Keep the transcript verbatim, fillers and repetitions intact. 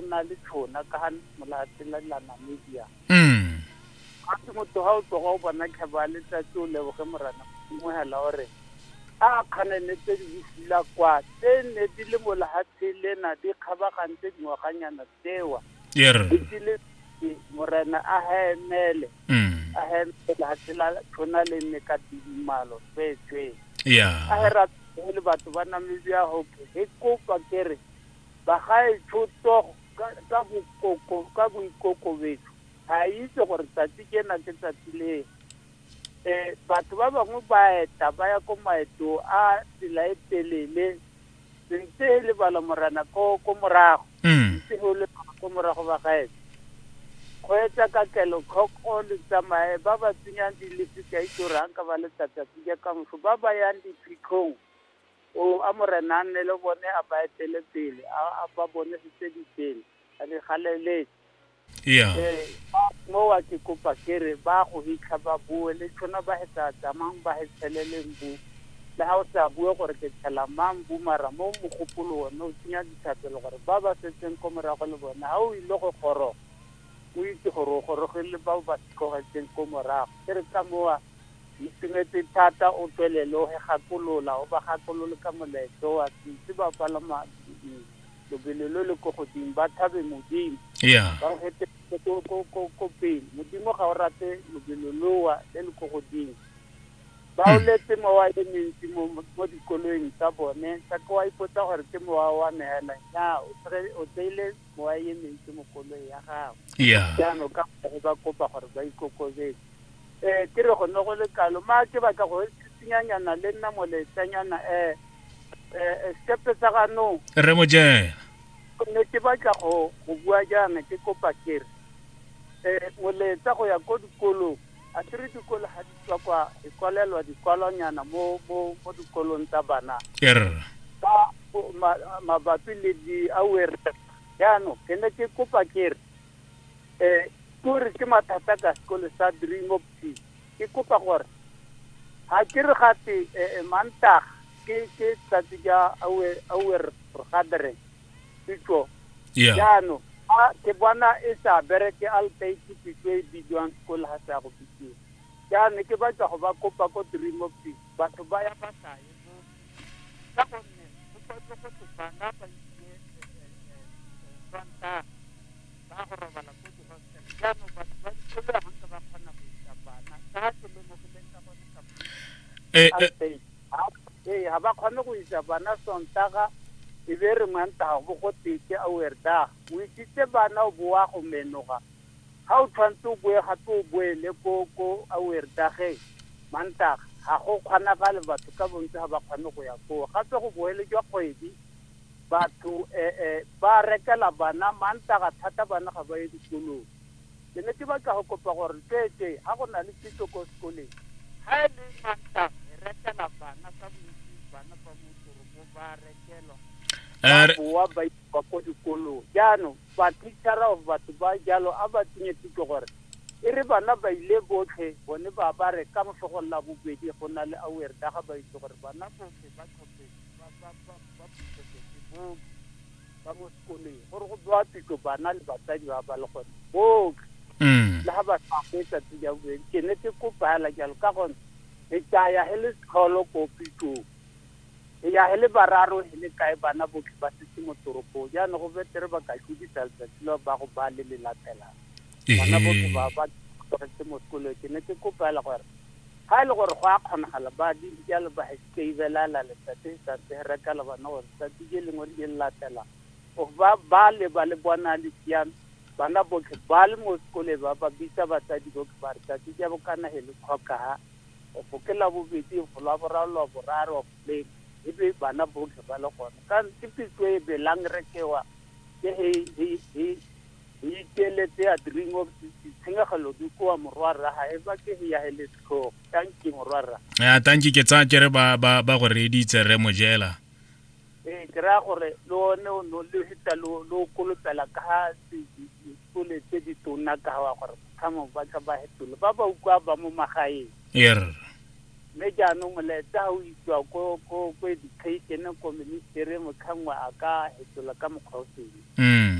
na le tšhona ka ga molatela la Namibia mm ga se motho ga o tloga o bona tlhaba letsatsi o leboge morana mo hela gore a khanene tse di busila kwa tsene di le molahatse lena di kgabagantse dingwaganyana tsewa yer di le morena a hemele mm a hemele ha tsela tšhona le nne ka dimalo tswetswe yeah a hera le batho ba Namibia ho ke kopa kere ba ga e tshoto ka bokoko ka boikoko betho ha itse gore tsatsi ke na ke tsatsi le eh batho ba bangwe ba eta ba ya ko maeto a tsela e telele ntse le bala morana ko ko morago mm ntse ho le ko morago ba ga eta go etsa ka kelo khokho le tsamae ba ba tsinyang di lefika itorang ka ba le tsatsa tsia ka mfo ba ba yang di phikong o amorena ne le bone a ba etele pele a ba bone se di pele a le galele yeah eh mo wa ke kopa kere ba go hitlha ba bue le tsona ba hetsa tsamang ba hetseleleng bu le ha o sa bue gore ke tshela mambu mara mo mogopolo wona o tsenya dithapelo gore ba ba setseng ko morago le bona ha o ile go goro o itse gore go rogile ba ba tshogetseng ko morago kere ka moa isimetse thata o tswelele o gakolola o ba gakolole ka moletso wa tse ba palama lobelelo le go godimo ba thabe modimo yeah ba hete ko ko ko ko pele modimo ga o rate lobelelo le le go godimo ba o letse mo wa le mentsi mo mo dikoloing tsa bone tsa ko wa ipotsa gore ke mo wa nela ya o tre o tsele mo wa ye mentsi mo koloi ya gago yeah ya no ka ba kopa gore ba ikokobetse eh ke re go no go le kalo ma ke ba ka go tsinyanyana le nna mo le tsanyana eh eh stepe tsa ga no re mo je ne ke ba ka go go bua jana ke kopa kere eh mo le tsa go ya ko dikolo a tsere dikolo ha di tswa kwa ikwalelwa dikwalonyana mo mo mo dikolong tsa bana yer ba mabapi le di aware ya no ke ne ke kopa kere eh tore ke mathata ka sekolo sa Dream of Peace ke kopa gore ha ke re gate e manta ke ke tsatsi ja awe awe gathering tiko yeah ya no a ke bona e sa bereke altaiti pitwe di jwang sekolo ha sa go pitse ya ne ke batla go ba kopa ko Dream of Peace batho ba ya ba sa ye mo ka gonne go tlo go tsana ba ile fanta ba go robala ko di hostel ya no ba ba tsela ha ka ba kgona go isa bana ka se le mo go lenta go ka eh eh ha ba kgona go isa bana sontaga e be re manta go go teke a werda o itse bana o bua go menoga ha o tshwantse o bue ga tlo buele ko ko a werda ge manta ha go kgona ga le batho ka bontse ha ba kgone go ya go gape go boele jwa kgwedi batho eh eh ba rekela bana manta ga thata bana ga ba ye dikolong ke ne ke ba ka go kopa gore tete ha go na le kitso ko sekoleng ha le manta rekela bana ka bontsi bana ba mo toropo ba rekela er wa ba ba ko dikolo jano ba titara of batho ba jalo a ba tsenye tiko gore e re bana ba ile botlhe bone ba ba re ka mosego la bobedi go na le aware da ga ba itse gore bana botlhe ba tlhophe ba ba ba ba bo ba mo sekoleng gore go bua tiko bana le batsadi ba ba le gone bo mm la ba sa fetsa tsia bo ke ne ke kopala jalo ka gone e tsaya hele sekolo ko pitso ya hele bararo hele kae bana botlhe ba se mo toropo ja no go betere ba ka tshudisa tselo ba go ba le latela bana botlhe ba ba se mo skole ke ne ke kopela gore ha ile gore go a kgonagala ba di jalo ba se ibela la le tsate sa tsere ka la bana gore sa di le ngwe di latela o ba ba le ba le bona le siam bana botlhe ba le mo skole ba ba bitsa batsadi go ba re tsate ja bokana hele khoka o fokela bobedi go la boralo boraro le ebe bana botlhe ba le gone ka tipitso e belang rekewa ke he he he he teletse a Dream of tsengagalo di kwa morwara ha e ba ke ya hele tso tanki morwara ya tanki ke tsa kere ba ba ba go reditse re mojela e kra gore lo no no le hita lo lo kolotela ka se skole tse di tona ka wa gore kamo ba ka ba hetolo ba ba ukwa ba mo magaeng yer me jaanong moleta o itwa ko ko ko education ko ministry mo khangwa aka hetola ka mokgwa o seng mm